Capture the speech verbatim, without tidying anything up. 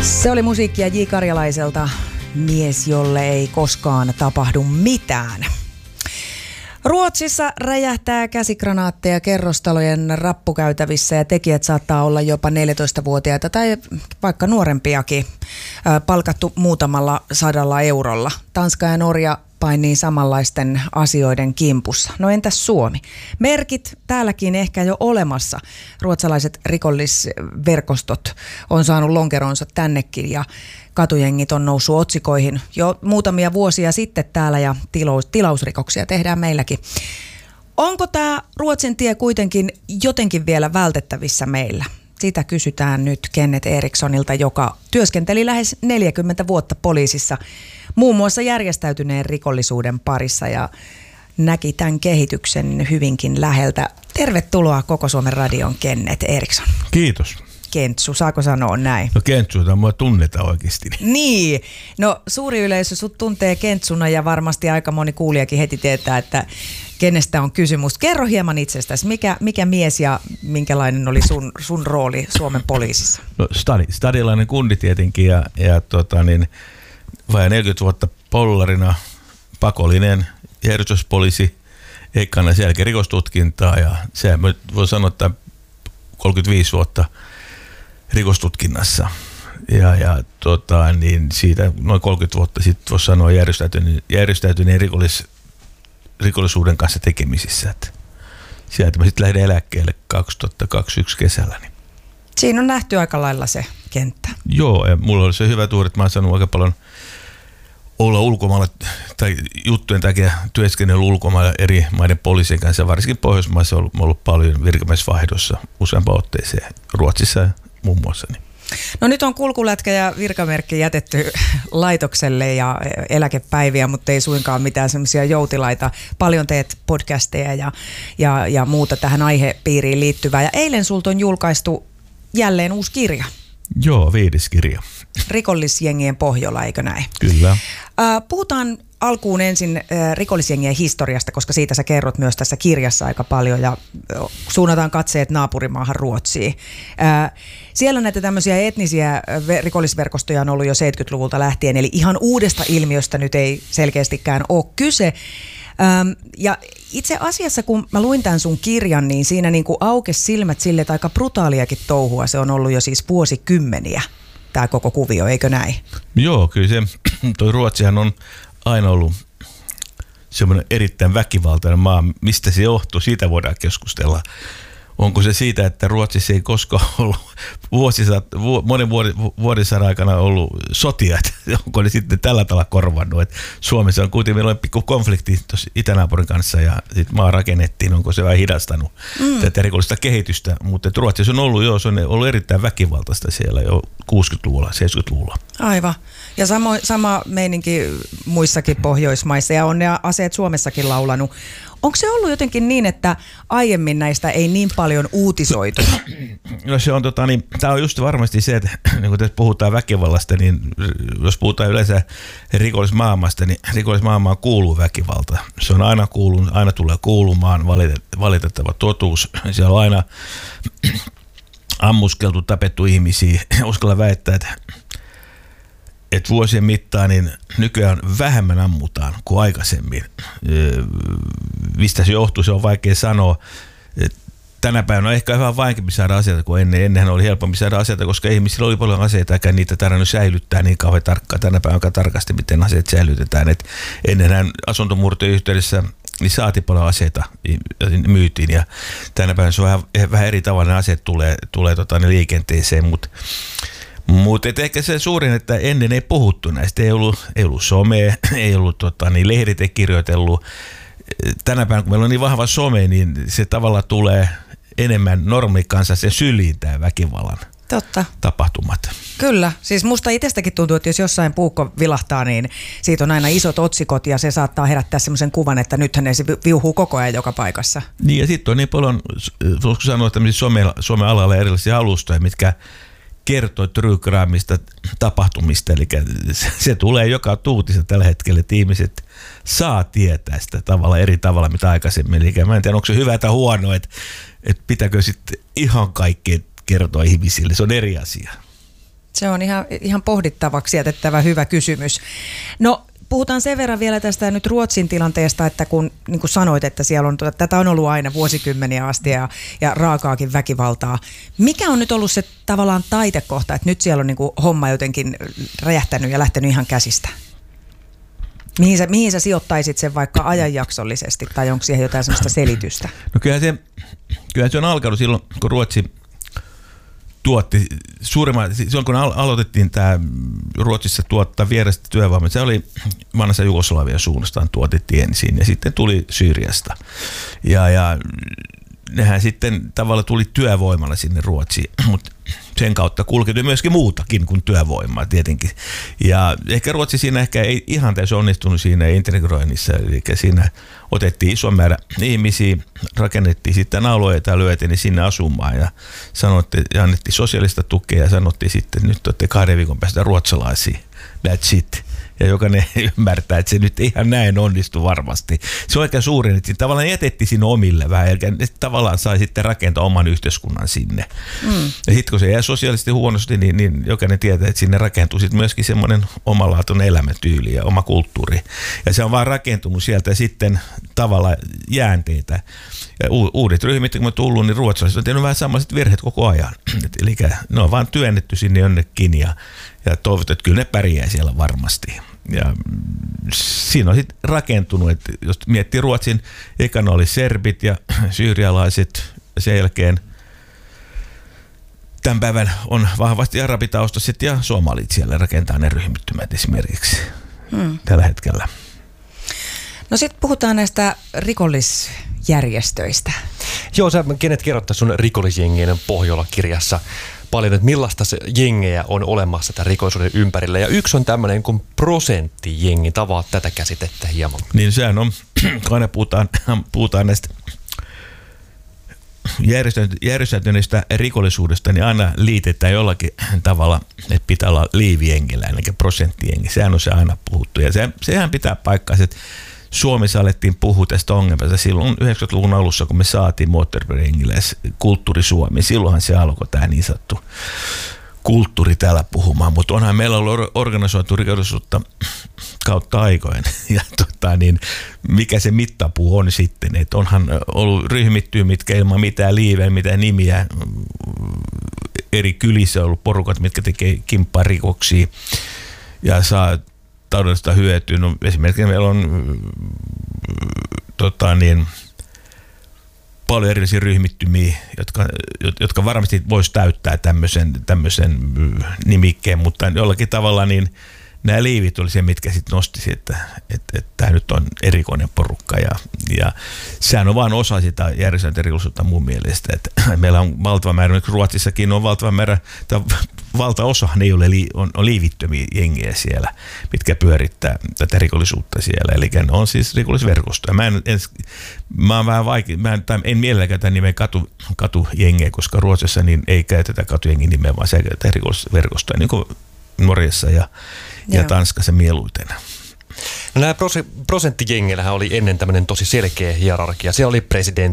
Se oli musiikkia J. Karjalaiselta, mies, jolle ei koskaan tapahdu mitään. Ruotsissa räjähtää käsikranaatteja kerrostalojen rappukäytävissä ja tekijät saattaa olla jopa neljätoistavuotiaita tai vaikka nuorempiakin, palkattu muutamalla sadalla eurolla. Tanska ja Norja painii samanlaisten asioiden kimpussa. No entäs Suomi? Merkit täälläkin ehkä jo olemassa. Ruotsalaiset rikollisverkostot on saanut lonkeronsa tännekin ja katujengit on noussut otsikoihin jo muutamia vuosia sitten täällä ja tilaus, tilausrikoksia tehdään meilläkin. Onko tämä Ruotsin tie kuitenkin jotenkin vielä vältettävissä meillä? Sitä kysytään nyt Kenneth Erikssonilta, joka työskenteli lähes neljäkymmentä vuotta poliisissa, muun muassa järjestäytyneen rikollisuuden parissa ja näki tämän kehityksen hyvinkin läheltä. Tervetuloa Koko Suomen Radion, Kenneth Eriksson. Kiitos. Kentsu, saako sanoa näin? No Kentsu, tämä mua tunnetaan oikeasti. Niin, no suuri yleisö sut tuntee Kentsuna ja varmasti aika moni kuulijakin heti tietää, että kenestä on kysymys. Kerro hieman itsestäsi, mikä, mikä mies ja minkälainen oli sun, sun rooli Suomen poliisissa? No stadi, stadilainen kundi tietenkin ja, ja tota niin, vajaa neljäkymmentä vuotta pollarina, pakollinen järjestyspoliisi, ekana sen jälkeen rikostutkintaa ja se voi sanoa, että kolmekymmentäviisi vuotta rikostutkinnassa. Ja, ja tota, niin siitä noin kolmekymmentä vuotta sitten voisi sanoa järjestäytyneen, järjestäytyneen rikollis, rikollisuuden kanssa tekemisissä. Et sieltä mä sitten lähdin eläkkeelle kaksituhattakaksikymmentäyksi kesällä. Niin. Siinä on nähty aika lailla se kenttä. Joo, ja mulla oli se hyvä tuuri, että mä oon saanut aika paljon olla ulkomailla tai juttujen takia työskennellyt ulkomailla eri maiden poliisien kanssa. Varsinkin Pohjoismaissa on ollut paljon virkamiesvaihdossa useampaan otteeseen, Ruotsissa muun muassa. Niin. No nyt on kulkulätkä ja virkamerkki jätetty laitokselle ja eläkepäiviä, mutta ei suinkaan mitään semmoisia joutilaita. Paljon teet podcasteja ja, ja, ja muuta tähän aihepiiriin liittyvää. Ja eilen sulta on julkaistu jälleen uusi kirja. Joo, viides kirja. Rikollisjengien Pohjola, eikö näin? Kyllä. Puhutaan alkuun ensin rikollisjengien historiasta, koska siitä sä kerrot myös tässä kirjassa aika paljon ja suunnataan katseet naapurimaahan Ruotsiin. Siellä näitä tämmöisiä etnisiä rikollisverkostoja on ollut jo seitsemänkymmentäluvulta lähtien, eli ihan uudesta ilmiöstä nyt ei selkeästikään ole kyse. Ja itse asiassa, kun mä luin tämän sun kirjan, niin siinä niin kuin aukesi silmät sille, että aika brutaaliakin touhua. Se on ollut jo siis vuosikymmeniä, tämä koko kuvio, eikö näin? Joo, kyllä se, toi Ruotsihan on aina ollut semmoinen erittäin väkivaltainen maa. Mistä se johtuu, siitä voidaan keskustella. Onko se siitä, että Ruotsissa ei koskaan ollut vuosisat, vu, monen vuosisadan aikana ollut sotia, että onko ne sitten tällä tavalla korvannut. Että Suomessa on kuitenkin, meillä on pikku konflikti tuossa itänaapurin kanssa ja sitten maa rakennettiin, onko se vähän hidastanut mm. tätä rikollista kehitystä. Mutta Ruotsissa on ollut, joo, se on ollut erittäin väkivaltaista siellä jo kuusikymmentäluvulla, seitsemänkymmentäluvulla. Aivan. Ja samo, sama meininki muissakin Pohjoismaissa ja on ne aseet Suomessakin laulanut. Onko se ollut jotenkin niin, että aiemmin näistä ei niin paljon uutisoitu? No se on tota niin, tämä on just varmasti se, että niin kun tässä puhutaan väkivallasta, niin jos puhutaan yleensä rikollismaailmasta, niin rikollismaailmaan kuuluu väkivalta. Se on aina kuulunut, aina tulee kuulumaan valitettava totuus. Siellä on aina ammuskeltu, tapettu ihmisiä. Uskalla väittää, että että vuosien mittaan niin nykyään vähemmän ammutaan kuin aikaisemmin. Mistä se johtuu, se on vaikea sanoa. Tänä päivänä on ehkä vähän vaikeampi saada aseita kuin ennen. Ennenhän oli helpompi saada aseita, koska ihmisillä oli paljon aseita, eikä niitä tarvinnut säilyttää niin kauhean tarkkaan. Tänä päivänä aika tarkasti, miten aseet säilytetään. Et ennenhän asuntomurtojen yhteydessä niin saatiin paljon aseita ja myytiin. Ja tänä päivänä se on vähän, vähän eri tavalla, ne aseet tulee, tulee tota, ne liikenteeseen, mutta Mutta ehkä se suurin, että ennen ei puhuttu näistä, ei ollut, ei ollut somea, ei ollut tota, niin lehdit ei kirjoitellut. Tänä päivänä, kun meillä on niin vahva some, niin se tavallaan tulee enemmän normikansaisen syliin tämä väkivallan Totta. tapahtumat. Kyllä, siis musta itsestäkin tuntuu, että jos jossain puukko vilahtaa, niin siitä on aina isot otsikot ja se saattaa herättää semmoisen kuvan, että nythän se viuhuu koko ajan joka paikassa. Niin ja sitten on niin paljon, voisiko sanoa, että some-alalla erilaisia alustoja, mitkä kertoo true crimeista, tapahtumista, eli se, se tulee joka tuutissa tällä hetkellä, että ihmiset saa tietää sitä tavalla eri tavalla, mitä aikaisemmin. Eli mä en tiedä, onko se hyvä tai huono, että, että pitääkö sitten ihan kaikkea kertoa ihmisille, se on eri asia. Se on ihan, ihan pohdittavaksi jätettävä hyvä kysymys. No, puhutaan sen verran vielä tästä nyt Ruotsin tilanteesta, että kun niin kuin sanoit, että siellä on, tätä on ollut aina vuosikymmeniä asti ja, ja raakaakin väkivaltaa. Mikä on nyt ollut se tavallaan taitekohta, että nyt siellä on niin kuin homma jotenkin räjähtänyt ja lähtenyt ihan käsistä? Mihin sä, mihin sä sijoittaisit sen vaikka ajanjaksollisesti tai onko siihen jotain sellaista selitystä? No kyllähän se, kyllähän se on alkanut silloin, kun Ruotsi tuotti suurimman, silloin kun aloitettiin tämä Ruotsissa tuottaa vierestä työvoimaa, se oli vanhassa Jugoslavian suunnastaan tuotettiin ensin ja sitten tuli Syyriasta. Ja, ja nehän sitten tavallaan tuli työvoimalla sinne Ruotsiin, mutta sen kautta kulkeutui myöskin muutakin kuin työvoimaa tietenkin. Ja ehkä Ruotsi siinä ehkä ei ihan täysin onnistunut siinä integroinnissa, eli siinä otettiin iso määrä ihmisiä, rakennettiin sitten alueita ja lyötiin sinne asumaan ja, sanottiin, ja annettiin sosiaalista tukea ja sanottiin sitten, että nyt olette kahden viikon päästä ruotsalaisia, that's it. Ja jokainen ymmärtää, että se nyt ihan näin onnistu varmasti. Se on aika suurin, että tavallaan jätettiin sinne omille vähän, eli tavallaan sai sitten rakentaa oman yhteiskunnan sinne. Mm. Ja sitten kun se jää sosiaalisesti huonosti, niin, niin jokainen tietää, että sinne rakentuu sitten myöskin semmoinen omalaatuinen elämäntyyli ja oma kulttuuri. Ja se on vaan rakentunut sieltä sitten tavallaan jäänteitä. Ja u- uudet ryhmät, kun on tullut, niin ruotsalaiset on tehnyt vähän samaiset virheet koko ajan. Et, eli ne on vaan työnnetty sinne jonnekin ja Ja toivot, että kyllä ne pärjää siellä varmasti. Ja siinä on sitten rakentunut, että jos miettii Ruotsin, ekana oli serbit ja syyrialaiset, ja sen jälkeen tämän päivän on vahvasti arabitaustaiset ja somalit siellä rakentaa ne ryhmittymät esimerkiksi hmm. tällä hetkellä. No sitten puhutaan näistä rikollisjärjestöistä. Joo, sä kenet kerrottaa sun rikollisjengien Pohjola-kirjassa paljon, että millaista se jengejä on olemassa tämän rikollisuuden ympärillä. Ja yksi on tämmöinen kuin prosenttijengi. Tavaat tätä käsitettä hieman. Niin sehän on, kun aina puhutaan, puhutaan näistä järjestäytyneistä rikollisuudesta, niin aina liitetään jollakin tavalla, että pitää olla liivijengillä, eli prosenttijengi. Sehän on se aina puhuttu. Ja se, sehän pitää paikkaa, että Suomessa alettiin puhua tästä ongelmasta silloin yhdeksänkymmentäluvun alussa, kun me saatiin Moottoripyöräjengiläis kulttuuri Suomi. Silloinhan se alkoi tämä niin sanottu kulttuuri täällä puhumaan, mutta onhan meillä ollut organisoitu rikollisuutta kautta aikojen. Ja tota, niin, mikä se mittapuu on sitten, että onhan ollut ryhmittyä, mitkä ilman mitään liiveä, mitään nimiä, eri kylissä on ollut porukat, mitkä tekee kimpparikoksia ja saa taloudellista hyötyä. No, esimerkiksi meillä on tota, niin, paljon erillisiä ryhmittymiä, jotka, jotka varmasti voisi täyttää tämmöisen, tämmöisen nimikkeen, mutta jollakin tavalla niin nämä liivit oli se, mitkä sitten nosti, että, että, että tämä nyt on erikoinen porukka ja, ja sehän on vain osa sitä järjestäytyneitä mun mielestä, että meillä on valtava määrä, nyt Ruotsissakin on valtava määrä, tai valtaosa ne on, on, on liivittömiä jengiä siellä, mitkä pyörittää tätä rikollisuutta siellä, eli ne on siis rikollisverkostoja. Mä en, en, mä oon vähän vaikea, mä en, en mielellä käytä nimeä katu, katujengiä, koska Ruotsissa niin ei käytetä katujengin nimeä, vaan se käytetään rikollisverkostoja, niin kuin Norjassa ja, ja Tanskassa mieluiten. No nämä prosenttijengeillähän oli ennen tämmöinen tosi selkeä hierarkia. Siellä oli presidentti,